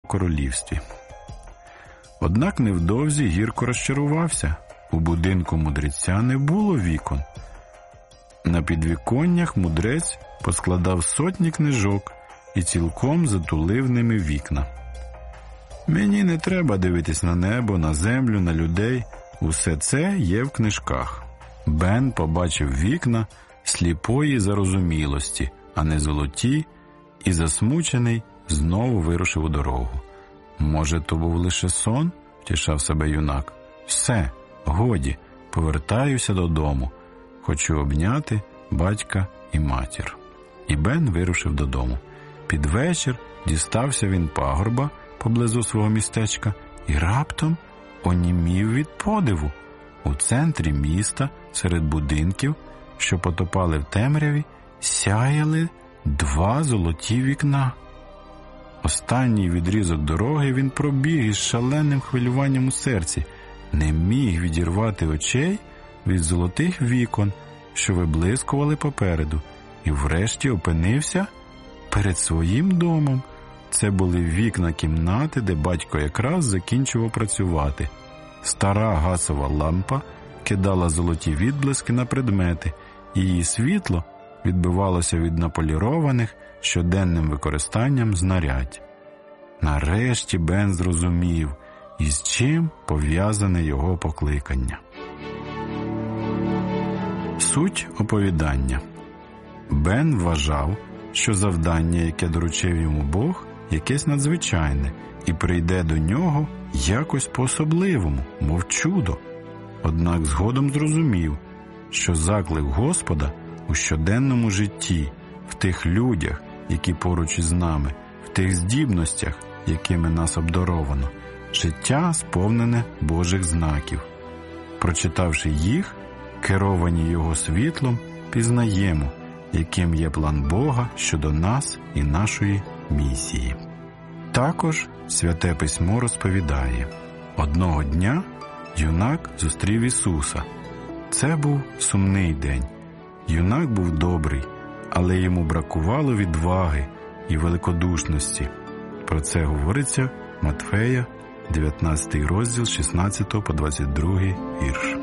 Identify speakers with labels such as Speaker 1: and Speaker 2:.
Speaker 1: королівстві. Однак невдовзі гірко розчарувався. У будинку мудреця не було вікон. На підвіконнях мудрець поскладав сотні книжок і цілком затулив ними вікна. «Мені не треба дивитись на небо, на землю, на людей. Усе це є в книжках». Бен побачив вікна сліпої зарозумілості, а не золоті, і засмучений знову вирушив у дорогу. «Може, то був лише сон?» – втішав себе юнак. «Все, годі, повертаюся додому. Хочу обняти батька і матір». І Бен вирушив додому. Під вечір дістався він пагорба поблизу свого містечка і раптом онімів від подиву. У центрі міста, серед будинків, що потопали в темряві, сяяли 2 золоті вікна. Останній відрізок дороги він пробіг із шаленим хвилюванням у серці, не міг відірвати очей від золотих вікон, що виблискували попереду, і врешті опинився перед своїм домом. Це були вікна кімнати, де батько якраз закінчував працювати. Стара газова лампа кидала золоті відблиски на предмети, і її світло відбивалося від наполірованих щоденним використанням знарядь. Нарешті Бен зрозумів, із чим пов'язане його покликання. Суть оповідання. Бен вважав, що завдання, яке доручив йому Бог, якесь надзвичайне, і прийде до нього якось по-особливому, мов чудо. Однак згодом зрозумів, що заклик Господа у щоденному житті, в тих людях, які поруч із нами, в тих здібностях, якими нас обдаровано, життя сповнене Божих знаків. Прочитавши їх, керовані Його світлом, пізнаємо, яким є план Бога щодо нас і нашої місії. Також Святе Письмо розповідає: одного дня юнак зустрів Ісуса. Це був сумний день. Юнак був добрий, але йому бракувало відваги і великодушності. Про це говориться Матфея, 19 розділ, 16 по 22 вірш.